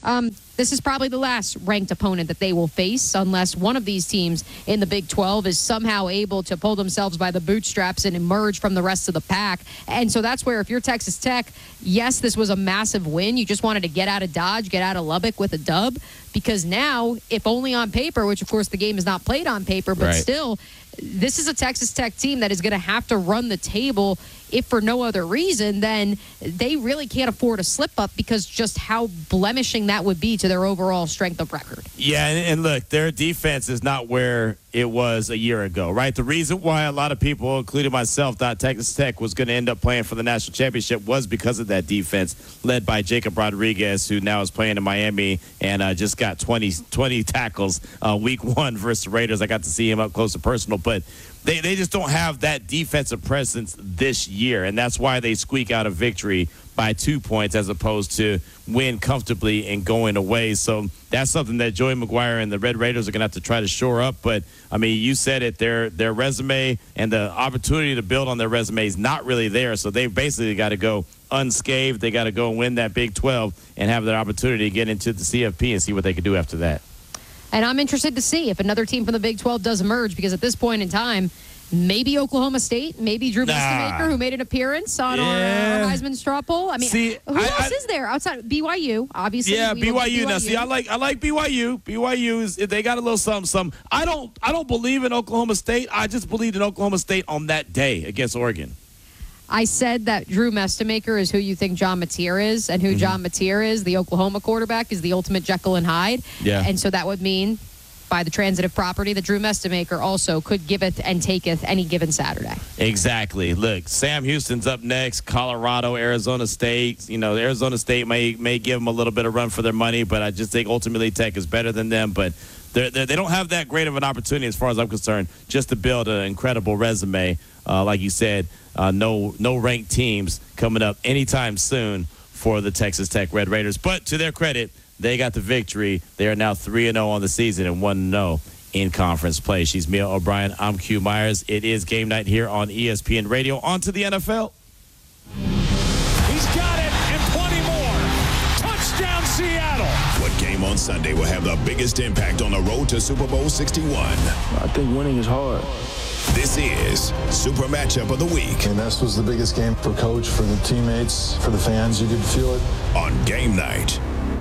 This is probably the last ranked opponent that they will face unless one of these teams in the Big 12 is somehow able to pull themselves by the bootstraps and emerge from the rest of the pack. And so that's where if you're Texas Tech, yes, this was a massive win. You just wanted to get out of Dodge, get out of Lubbock with a dub, because now, if only on paper, which of course the game is not played on paper, but still, this is a Texas Tech team that is going to have to run the table. If for no other reason, then they really can't afford a slip up because just how blemishing that would be to their overall strength of record. Yeah, and look, their defense is not where it was a year ago, right? The reason why a lot of people, including myself, thought Texas Tech was going to end up playing for the national championship was because of that defense led by Jacob Rodriguez, who now is playing in Miami and just got 20 tackles week one versus the Raiders. I got to see him up close and personal, but they just don't have that defensive presence this year, and that's why they squeak out a victory by 2 points as opposed to win comfortably and going away. So that's something that Joey McGuire and the Red Raiders are going to have to try to shore up. But, I mean, you said it, their resume and the opportunity to build on their resume is not really there. So they've basically got to go unscathed. They got to go and win that Big 12 and have their opportunity to get into the CFP and see what they can do after that. And I'm interested to see if another team from the Big 12 does emerge, because at this point in time, maybe Oklahoma State, maybe Drew Mestemaker, who made an appearance on our Heisman straw poll. I mean, who else is there outside BYU? Obviously, yeah, BYU. Now, see, I like BYU. BYU is they got a little something. I don't believe in Oklahoma State. I just believed in Oklahoma State on that day against Oregon. I said that Drew Mestemaker is who you think John Mateer is, and who John Mateer is, the Oklahoma quarterback, is the ultimate Jekyll and Hyde. Yeah. And so that would mean, by the transitive property, that Drew Mestemaker also could giveth and taketh any given Saturday. Exactly. Look, Sam Houston's up next. Colorado, Arizona State. You know, Arizona State may give them a little bit of run for their money, but I just think ultimately Tech is better than them. But they don't have that great of an opportunity, as far as I'm concerned, just to build an incredible resume. Like you said, no ranked teams coming up anytime soon for the Texas Tech Red Raiders. But to their credit, they got the victory. They are now 3-0 on the season and 1-0 in conference play. She's Mia O'Brien. I'm Q Myers. It is game night here on ESPN Radio. On to the NFL. He's got it, and plenty more. Touchdown, Seattle. What game on Sunday will have the biggest impact on the road to Super Bowl 61? I think winning is hard. This is Super Matchup of the Week. And this was the biggest game for Coach, for the teammates, for the fans. You could feel it. On game night,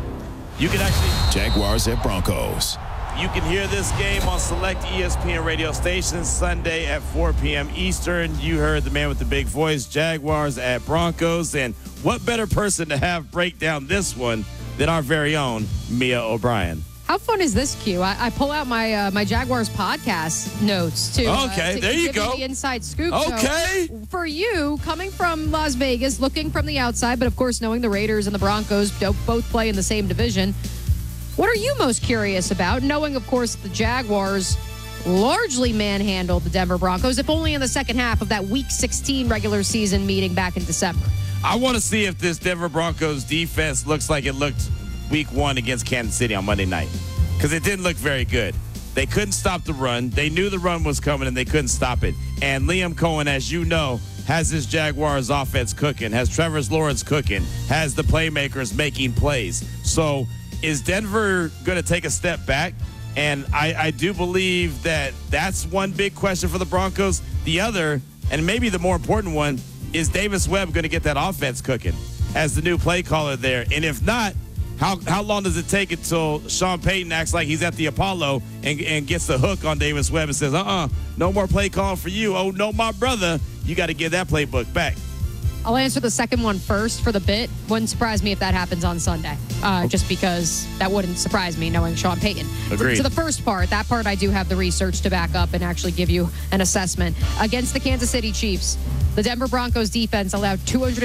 You can actually Jaguars at Broncos. You can hear this game on select ESPN radio stations Sunday at 4 p.m. Eastern. You heard the man with the big voice, Jaguars at Broncos. And what better person to have break down this one than our very own Mia O'Brien? How fun is this, Q? I pull out my my Jaguars podcast notes to there you give go. The inside scoop. Okay. So for you, coming from Las Vegas, looking from the outside, but of course knowing the Raiders and the Broncos both play in the same division, what are you most curious about? Knowing, of course, the Jaguars largely manhandled the Denver Broncos, if only in the second half of that Week 16 regular season meeting back in December. I want to see if this Denver Broncos defense looks like it looked Week 1 against Kansas City on Monday night, because it didn't look very good. They couldn't stop the run. They knew the run was coming, and they couldn't stop it. And Liam Cohen, as you know, has this Jaguars offense cooking, has Trevor Lawrence cooking, has the playmakers making plays. So is Denver going to take a step back? And I do believe that that's one big question for the Broncos. The other, and maybe the more important one, is Davis Webb going to get that offense cooking as the new play caller there? And if not, how long does it take until Sean Payton acts like he's at the Apollo and gets the hook on Davis Webb and says, no more play calling for you. Oh, no, my brother. You got to give that playbook back. I'll answer the second one first for the bit. Wouldn't surprise me if that happens on Sunday, just because that wouldn't surprise me knowing Sean Payton. Agreed. To the first part, that part I do have the research to back up and actually give you an assessment. Against the Kansas City Chiefs, the Denver Broncos defense allowed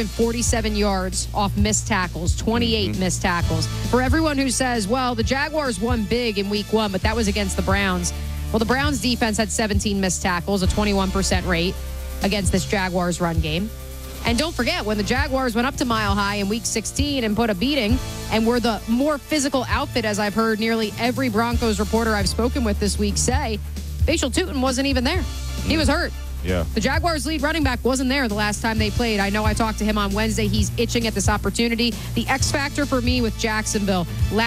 247 yards off missed tackles, 28 missed tackles. For everyone who says, well, the Jaguars won big in Week 1, but that was against the Browns. Well, the Browns defense had 17 missed tackles, a 21% rate against this Jaguars run game. And don't forget, when the Jaguars went up to Mile High in Week 16 and put a beating and were the more physical outfit, as I've heard nearly every Broncos reporter I've spoken with this week say, Facial Tootin wasn't even there. He was hurt. Yeah. The Jaguars' lead running back wasn't there the last time they played. I know I talked to him on Wednesday. He's itching at this opportunity. The X factor for me with Jacksonville.